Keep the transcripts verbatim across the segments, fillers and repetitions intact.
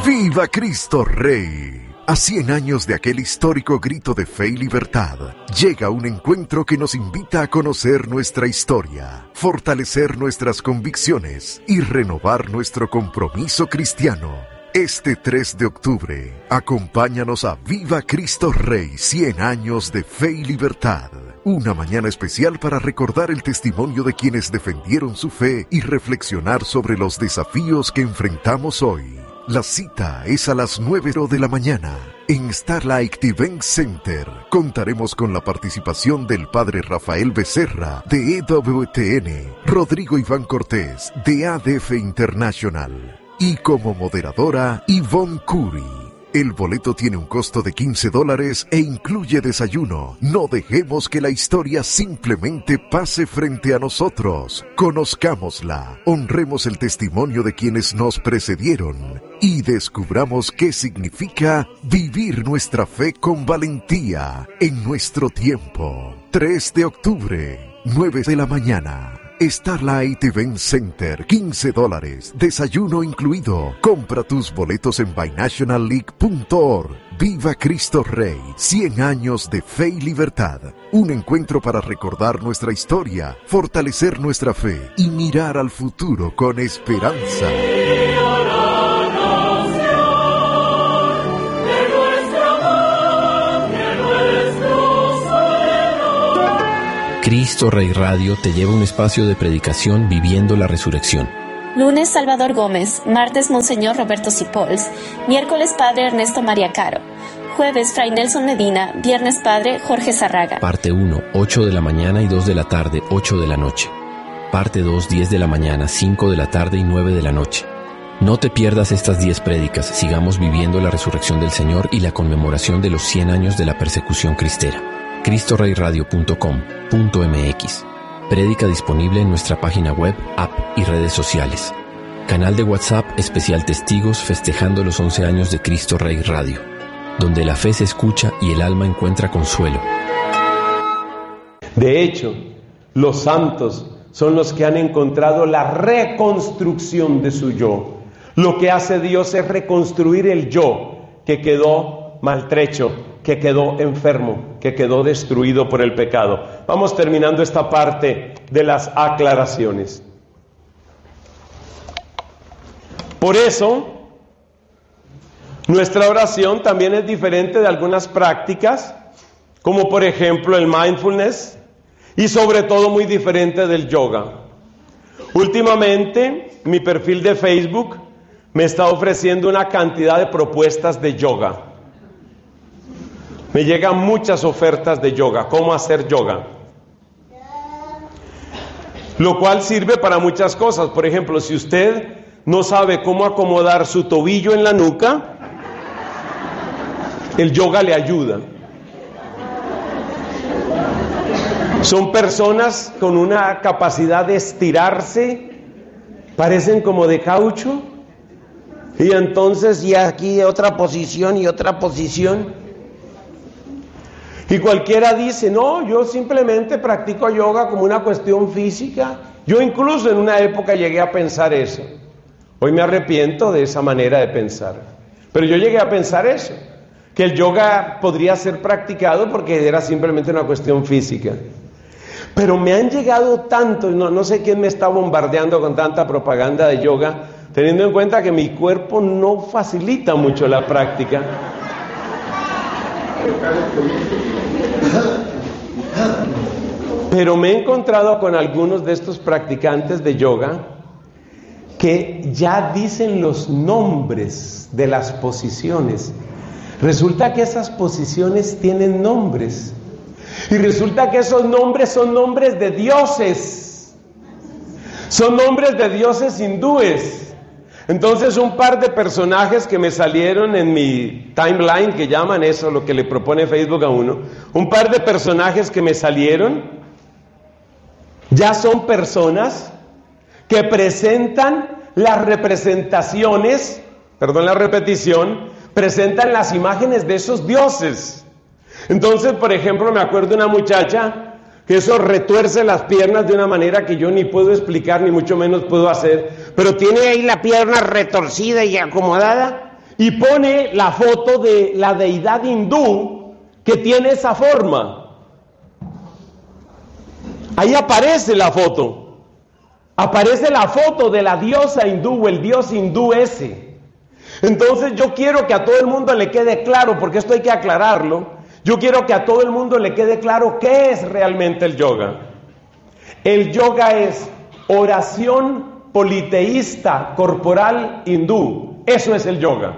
¡Viva Cristo Rey! A cien años de aquel histórico grito de fe y libertad, llega un encuentro que nos invita a conocer nuestra historia, fortalecer nuestras convicciones y renovar nuestro compromiso cristiano. Este tres de octubre, acompáñanos a Viva Cristo Rey, cien años de fe y libertad. Una mañana especial para recordar el testimonio de quienes defendieron su fe y reflexionar sobre los desafíos que enfrentamos hoy. La cita es a las nueve de la mañana en Starlight Event Center. Contaremos con la participación del padre Rafael Becerra de E W T N, Rodrigo Iván Cortés de A D F International y como moderadora Yvonne Curry. El boleto tiene un costo de quince dólares e incluye desayuno. No dejemos que la historia simplemente pase frente a nosotros. Conozcámosla, honremos el testimonio de quienes nos precedieron y descubramos qué significa vivir nuestra fe con valentía en nuestro tiempo. tres de octubre, nueve de la mañana. Starlight Event Center, quince dólares, desayuno incluido. Compra tus boletos en binational league punto org. Viva Cristo Rey, cien años de fe y libertad. Un encuentro para recordar nuestra historia, fortalecer nuestra fe y mirar al futuro con esperanza. Cristo Rey Radio te lleva a un espacio de predicación viviendo la resurrección. Lunes, Salvador Gómez. Martes, Monseñor Roberto Cipols. Miércoles, Padre Ernesto María Caro. Jueves, Fray Nelson Medina. Viernes, Padre Jorge Zarraga. Parte uno, ocho de la mañana y dos de la tarde, ocho de la noche. Parte dos, diez de la mañana, cinco de la tarde y nueve de la noche. No te pierdas estas diez prédicas. Sigamos viviendo la resurrección del Señor y la conmemoración de los cien años de la persecución cristera. cristo rey radio punto com punto m x. Prédica disponible en nuestra página web, app y redes sociales. Canal de WhatsApp especial Testigos festejando los once años de Cristo Rey Radio, donde la fe se escucha y el alma encuentra consuelo. De hecho, los santos son los que han encontrado la reconstrucción de su yo. Lo que hace Dios es reconstruir el yo que quedó maltrecho, que quedó enfermo, que quedó destruido por el pecado. Vamos terminando esta parte de las aclaraciones. Por eso, nuestra oración también es diferente de algunas prácticas, como por ejemplo el mindfulness, y sobre todo muy diferente del yoga. Últimamente, mi perfil de Facebook me está ofreciendo una cantidad de propuestas de yoga. Me llegan muchas ofertas de yoga, cómo hacer yoga. Lo cual sirve para muchas cosas. Por ejemplo, si usted no sabe cómo acomodar su tobillo en la nuca, el yoga le ayuda. Son personas con una capacidad de estirarse, parecen como de caucho, y entonces y aquí otra posición y otra posición. Y cualquiera dice, no, yo simplemente practico yoga como una cuestión física. Yo incluso en una época llegué a pensar eso. Hoy me arrepiento de esa manera de pensar. Pero yo llegué a pensar eso, que el yoga podría ser practicado porque era simplemente una cuestión física. Pero me han llegado tanto, no, no sé quién me está bombardeando con tanta propaganda de yoga, teniendo en cuenta que mi cuerpo no facilita mucho la práctica. Pero me he encontrado con algunos de estos practicantes de yoga que ya dicen los nombres de las posiciones. Resulta que esas posiciones tienen nombres. Y resulta que esos nombres son nombres de dioses. Son nombres de dioses hindúes. Entonces un par de personajes que me salieron en mi timeline, que llaman eso, lo que le propone Facebook a uno, un par de personajes que me salieron, ya son personas que presentan las representaciones, perdón la repetición, presentan las imágenes de esos dioses. Entonces, por ejemplo, me acuerdo de una muchacha que eso retuerce las piernas de una manera que yo ni puedo explicar, ni mucho menos puedo hacer, pero tiene ahí la pierna retorcida y acomodada, y pone la foto de la deidad hindú que tiene esa forma. Ahí aparece la foto. Aparece la foto de la diosa hindú o el dios hindú ese. Entonces yo quiero que a todo el mundo le quede claro, porque esto hay que aclararlo. Yo quiero que a todo el mundo le quede claro qué es realmente el yoga. El yoga es oración politeísta corporal hindú. Eso es el yoga.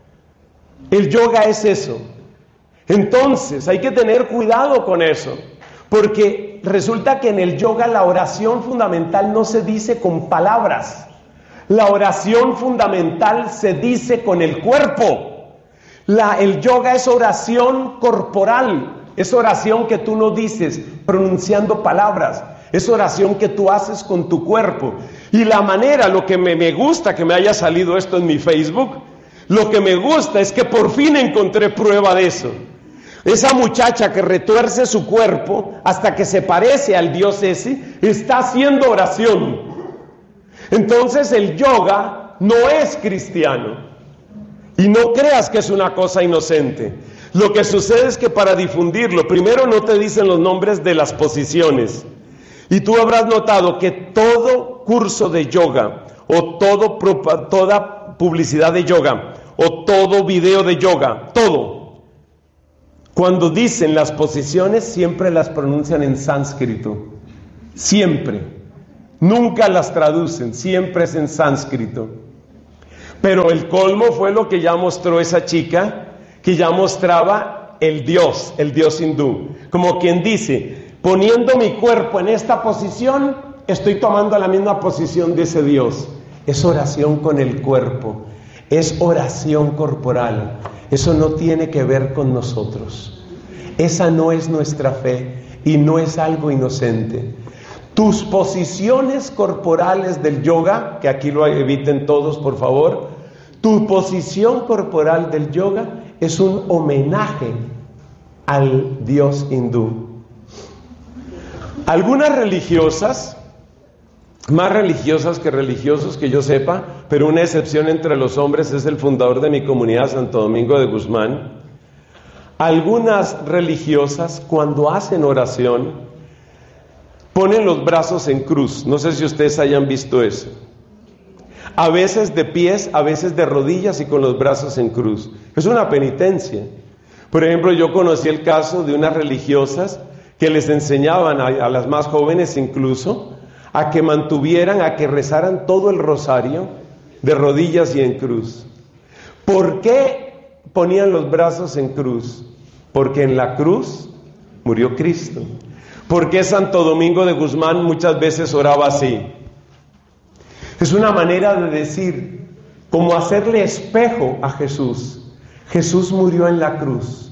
El yoga es eso. Entonces hay que tener cuidado con eso, porque resulta que en el yoga la oración fundamental no se dice con palabras. La oración fundamental se dice con el cuerpo. La, el yoga es oración corporal. Es oración que tú no dices pronunciando palabras. Es oración que tú haces con tu cuerpo. Y la manera, lo que me, me gusta que me haya salido esto en mi Facebook, lo que me gusta es que por fin encontré prueba de eso. Esa muchacha que retuerce su cuerpo hasta que se parece al dios ese, está haciendo oración. Entonces el yoga no es cristiano. Y no creas que es una cosa inocente. Lo que sucede es que para difundirlo, primero no te dicen los nombres de las posiciones. Y tú habrás notado que todo curso de yoga, o todo, toda publicidad de yoga, o todo video de yoga, todo, cuando dicen las posiciones, siempre las pronuncian en sánscrito. Siempre. Nunca las traducen, siempre es en sánscrito. Pero el colmo fue lo que ya mostró esa chica, que ya mostraba el dios, el dios hindú. Como quien dice, poniendo mi cuerpo en esta posición, estoy tomando la misma posición de ese dios. Es oración con el cuerpo, es oración corporal. Eso no tiene que ver con nosotros. Esa no es nuestra fe y no es algo inocente. Tus posiciones corporales del yoga, que aquí lo eviten todos por favor, tu posición corporal del yoga es un homenaje al dios hindú. Algunas religiosas, más religiosas que religiosos que yo sepa, pero una excepción entre los hombres es el fundador de mi comunidad, Santo Domingo de Guzmán. Algunas religiosas, cuando hacen oración, ponen los brazos en cruz. No sé si ustedes hayan visto eso. A veces de pies, a veces de rodillas y con los brazos en cruz. Es una penitencia. Por ejemplo, yo conocí el caso de unas religiosas que les enseñaban a, a las más jóvenes incluso, a que mantuvieran, a que rezaran todo el rosario de rodillas y en cruz. ¿Por qué ponían los brazos en cruz? Porque en la cruz murió Cristo. ¿Por qué Santo Domingo de Guzmán muchas veces oraba así? Es una manera de decir, como hacerle espejo a Jesús. Jesús murió en la cruz.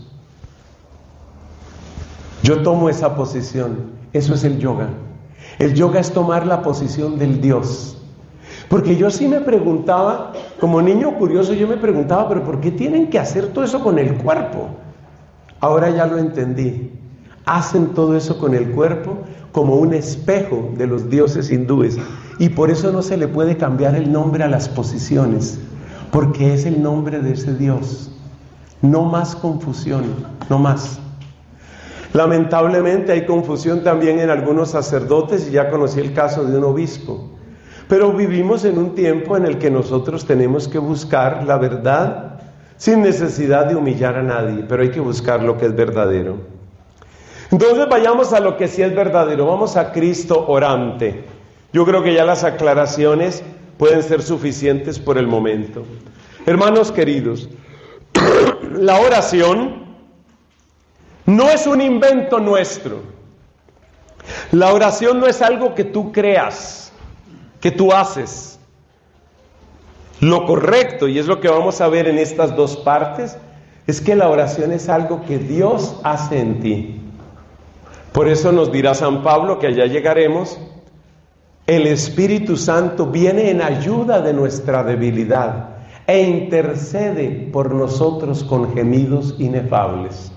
Yo tomo esa posición. Eso es el yoga. El yoga es tomar la posición del Dios. Porque yo sí me preguntaba, como niño curioso, yo me preguntaba, pero ¿por qué tienen que hacer todo eso con el cuerpo? Ahora ya lo entendí. Hacen todo eso con el cuerpo como un espejo de los dioses hindúes. Y por eso no se le puede cambiar el nombre a las posiciones, porque es el nombre de ese Dios. No más confusión, no más. Lamentablemente hay confusión también en algunos sacerdotes, y ya conocí el caso de un obispo. Pero vivimos en un tiempo en el que nosotros tenemos que buscar la verdad sin necesidad de humillar a nadie, pero hay que buscar lo que es verdadero. Entonces vayamos a lo que sí es verdadero. Vamos a Cristo orante. Yo creo que ya las aclaraciones pueden ser suficientes por el momento. Hermanos queridos, la oración no es un invento nuestro. La oración no es algo que tú creas, que tú haces. Lo correcto, y es lo que vamos a ver en estas dos partes, es que la oración es algo que Dios hace en ti. Por eso nos dirá San Pablo, que allá llegaremos, el Espíritu Santo viene en ayuda de nuestra debilidad e intercede por nosotros con gemidos inefables.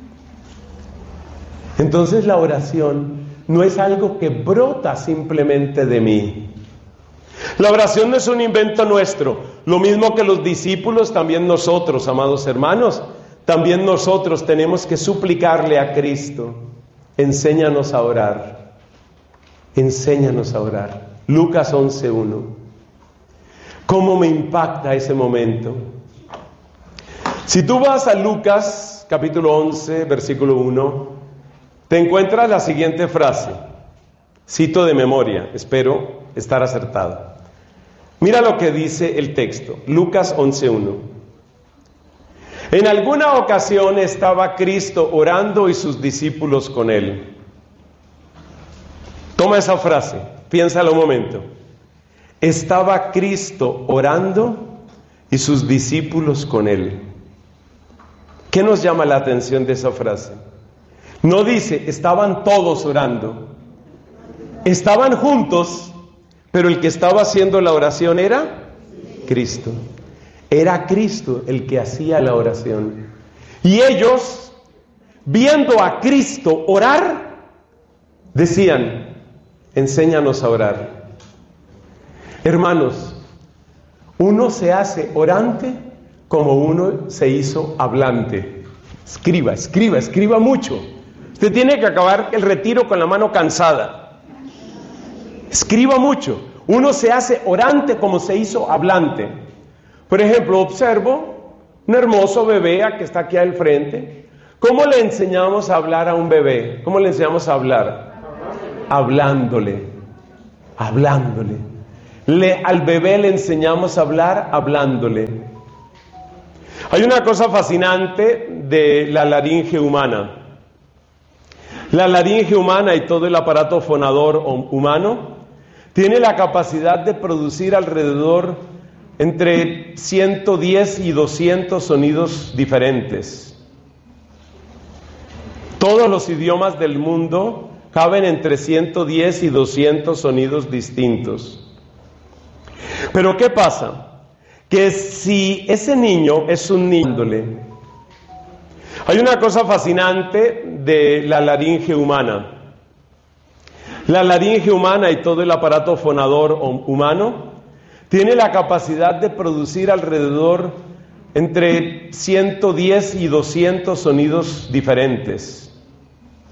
Entonces la oración no es algo que brota simplemente de mí. La oración no es un invento nuestro, lo mismo que los discípulos, también nosotros, amados hermanos, también nosotros tenemos que suplicarle a Cristo, enséñanos a orar, enséñanos a orar. Lucas once uno. ¿Cómo me impacta ese momento? Si tú vas a Lucas capítulo once, versículo uno, te encuentras la siguiente frase. Cito de memoria, espero estar acertado. Mira lo que dice el texto, Lucas once uno. En alguna ocasión estaba Cristo orando y sus discípulos con él. Toma esa frase, piénsala un momento. Estaba Cristo orando y sus discípulos con él. ¿Qué nos llama la atención de esa frase? No dice, estaban todos orando. Estaban juntos, pero el que estaba haciendo la oración era Cristo. Era Cristo el que hacía la oración. Y ellos, viendo a Cristo orar, decían, enséñanos a orar. Hermanos, uno se hace orante como uno se hizo hablante. Escriba, escriba, escriba mucho. Usted tiene que acabar el retiro con la mano cansada. Escriba mucho. Uno se hace orante como se hizo hablante. Por ejemplo, observo un hermoso bebé que está aquí al frente. ¿Cómo le enseñamos a hablar a un bebé? ¿Cómo le enseñamos a hablar? Hablándole. Hablándole. Le, al bebé le enseñamos a hablar hablándole. Hay una cosa fascinante de la laringe humana. La laringe humana y todo el aparato fonador humano tiene la capacidad de producir alrededor entre ciento diez y doscientos sonidos diferentes. Todos los idiomas del mundo caben entre ciento diez y doscientos sonidos distintos. Pero ¿qué pasa? Que si ese niño es un niño, hay una cosa fascinante de la laringe humana. La laringe humana y todo el aparato fonador humano tiene la capacidad de producir alrededor entre ciento diez y doscientos sonidos diferentes.